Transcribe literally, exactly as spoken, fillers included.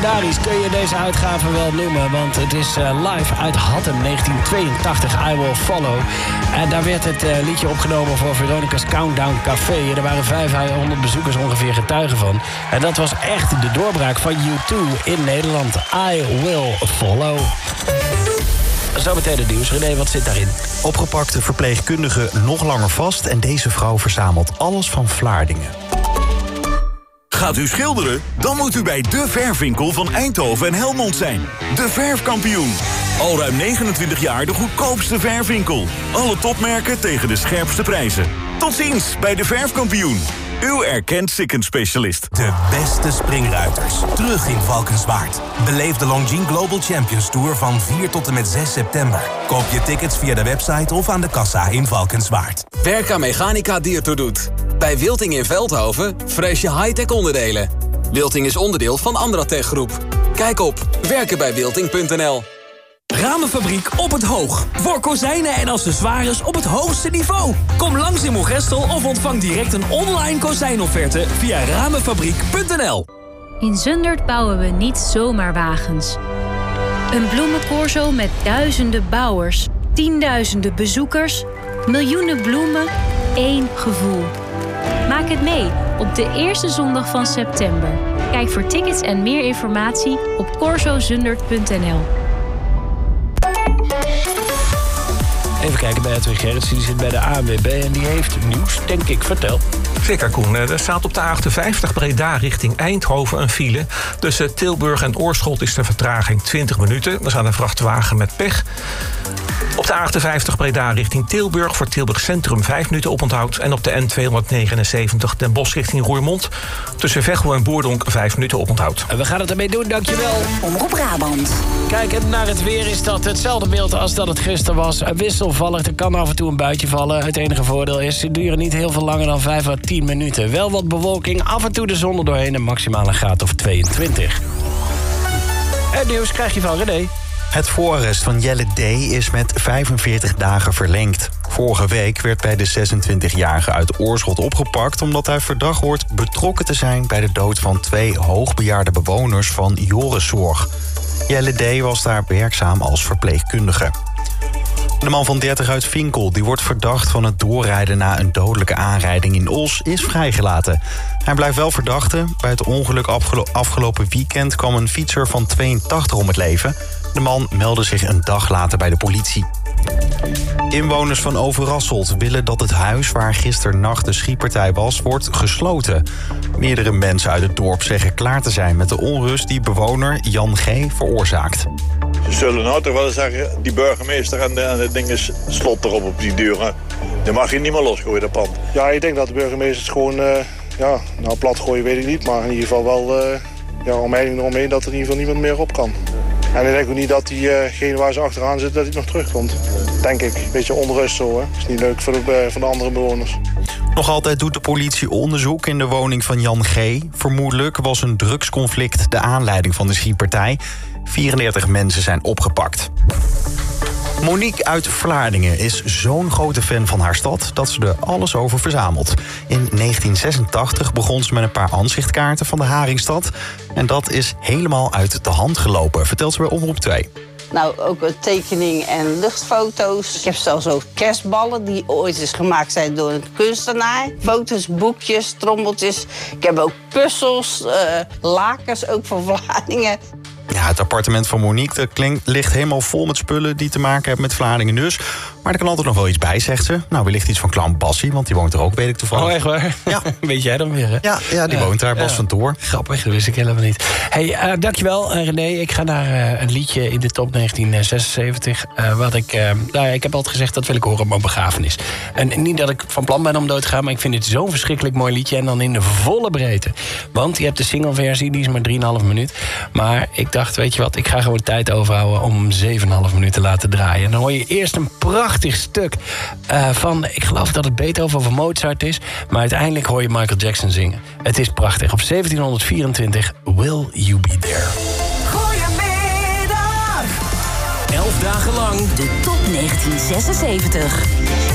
legendarisch kun je deze uitgave wel noemen. Want het is uh, live uit Hattem negentien tweeëntachtig, I Will Follow. En daar werd het uh, liedje opgenomen voor Veronica's Countdown Café. En er waren vijfhonderd bezoekers ongeveer getuigen van. En dat was echt de doorbraak van U twee in Nederland. I Will Follow. Zometeen het nieuws. René, wat zit daarin? Opgepakte verpleegkundige nog langer vast en deze vrouw verzamelt alles van Vlaardingen. Gaat u schilderen? Dan moet u bij De Verfwinkel van Eindhoven en Helmond zijn. De Verfkampioen. Al ruim negenentwintig jaar de goedkoopste verfwinkel. Alle topmerken tegen de scherpste prijzen. Tot ziens bij De Verfkampioen. Uw erkend Sikkens-specialist. De beste springruiters. Terug in Valkenswaard. Beleef de Longines Global Champions Tour van vier tot en met zes september. Koop je tickets via de website of aan de kassa in Valkenswaard. Werka Mechanica Diertoe doet. Bij Wilting in Veldhoven vrees je high-tech onderdelen. Wilting is onderdeel van Andratech Groep. Kijk op werken bij wilting punt n l. Ramenfabriek op het Hoog. Voor kozijnen en accessoires op het hoogste niveau. Kom langs in Moergestel of ontvang direct een online kozijnofferte via ramenfabriek punt n l. In Zundert bouwen we niet zomaar wagens. Een bloemencorso met duizenden bouwers, tienduizenden bezoekers, miljoenen bloemen, één gevoel. Maak het mee op de eerste zondag van september. Kijk voor tickets en meer informatie op corso zundert punt n l. Even kijken bij Edwin Gerrits, die zit bij de A N W B en die heeft nieuws, denk ik. Vertel. Zeker, Koen. Er staat op de A achtenvijftig Breda richting Eindhoven een file. Tussen Tilburg en Oorschot is de vertraging twintig minuten. Er staat een vrachtwagen met pech. Op de A achtenvijftig Breda richting Tilburg voor Tilburg Centrum vijf minuten oponthoud. En op de N tweehonderdnegenenzeventig Den Bosch richting Roermond tussen Veghel en Boerdonk vijf minuten oponthoud. En we gaan het ermee doen, dankjewel. Omroep Brabant. Kijkend naar het weer is dat hetzelfde beeld als dat het gisteren was. Wisselvallig, er kan af en toe een buitje vallen. Het enige voordeel is, ze duren niet heel veel langer dan vijf à tien minuten. Wel wat bewolking, af en toe de zon er doorheen, een maximale graad of tweeëntwintig. Het nieuws krijg je van René. Het voorarrest van Jelle D. is met vijfenveertig dagen verlengd. Vorige week werd bij de zesentwintigjarige uit Oorschot opgepakt omdat hij verdacht wordt betrokken te zijn bij de dood van twee hoogbejaarde bewoners van Joriszorg. Jelle D. was daar werkzaam als verpleegkundige. De man van dertig uit Vinkel, die wordt verdacht van het doorrijden na een dodelijke aanrijding in Os, is vrijgelaten. Hij blijft wel verdachte. Bij het ongeluk afgelo- afgelopen weekend kwam een fietser van tweeëntachtig om het leven. De man meldde zich een dag later bij de politie. Inwoners van Overasselt willen dat het huis waar gisternacht de schietpartij was, wordt gesloten. Meerdere mensen uit het dorp zeggen klaar te zijn met de onrust die bewoner Jan G. veroorzaakt. Ze zullen nou toch wel zeggen, die burgemeester en de, en de ding is slot erop op die deuren. Dan mag je niet meer losgooien, dat pand. Ja, ik denk dat de burgemeester het gewoon, uh, ja, nou plat gooien weet ik niet, maar in ieder geval wel uh, ja, omheining eromheen dat er in ieder geval niemand meer op kan. En ik denk ook niet dat diegene uh waar ze achteraan zit, dat hij nog terugkomt. Denk ik. Een beetje onrust zo, hè. Is niet leuk voor de, uh, voor de andere bewoners. Nog altijd doet de politie onderzoek in de woning van Jan G. Vermoedelijk was een drugsconflict de aanleiding van de schietpartij. vierendertig mensen zijn opgepakt. Monique uit Vlaardingen is zo'n grote fan van haar stad dat ze er alles over verzamelt. In negentien zesentachtig begon ze met een paar aanzichtkaarten van de Haringstad. En dat is helemaal uit de hand gelopen, vertelt ze bij Omroep twee. Nou, ook een tekening en luchtfoto's. Ik heb zelfs ook kerstballen die ooit eens gemaakt zijn door een kunstenaar. Foto's, boekjes, trommeltjes. Ik heb ook puzzels, uh, lakens, ook van Vlaardingen. Ja, het appartement van Monique dat klinkt, ligt helemaal vol met spullen die te maken hebben met Vlaardingen dus. Maar er kan altijd nog wel iets bij, zegt ze. Nou, wellicht iets van clown Bassie, want die woont er ook, weet ik toevallig. Oh, echt waar? Ja. Weet jij dan weer, hè? Ja, ja die ja, woont daar, Bas ja. van Toor. Grappig, dat wist ik helemaal niet. Hey, uh, dankjewel uh, René. Ik ga naar uh, een liedje in de top negentien zesenzeventig. Uh, wat ik, uh, nou ja, ik heb altijd gezegd, dat wil ik horen op mijn begrafenis. En niet dat ik van plan ben om dood te gaan, maar ik vind het zo'n verschrikkelijk mooi liedje. En dan in de volle breedte. Want je hebt de singleversie, die is maar drieënhalf minuut. Maar ik dacht, weet je wat, ik ga gewoon de tijd overhouden om hem zeven komma vijf minuten te laten draaien. En dan hoor je eerst een prachtig stuk uh, van, ik geloof dat het Beethoven of Mozart is, maar uiteindelijk hoor je Michael Jackson zingen. Het is prachtig. Op zeventienhonderdvierentwintig, Will You Be There. Goedemiddag! Elf dagen lang de top negentien zesenzeventig.